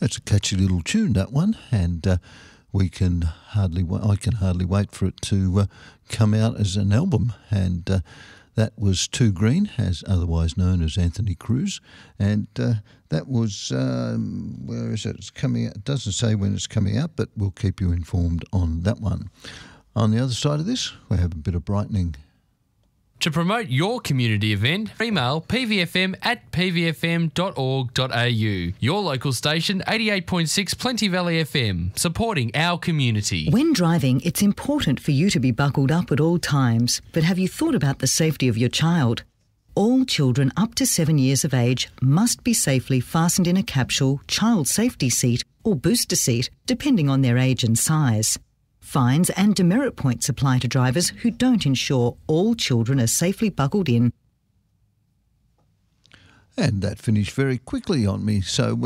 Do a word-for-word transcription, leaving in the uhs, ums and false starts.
It's a catchy little tune, that one, and uh, we can hardly. Wa- I can hardly wait for it to uh, come out as an album. And uh, that was Too Green, as otherwise known as Anthony Cruz, and uh, that was um, where is it? It's coming out. It doesn't say when it's coming out, but we'll keep you informed on that one. On the other side of this, we have a bit of brightening. To promote your community event, email p v f m at p v f m dot org dot a u. Your local station, eighty-eight point six Plenty Valley F M, supporting our community. When driving, it's important for you to be buckled up at all times, but have you thought about the safety of your child? All children up to seven years of age must be safely fastened in a capsule, child safety seat or booster seat, depending on their age and size. Fines and demerit points apply to drivers who don't ensure all children are safely buckled in. And that finished very quickly on me, so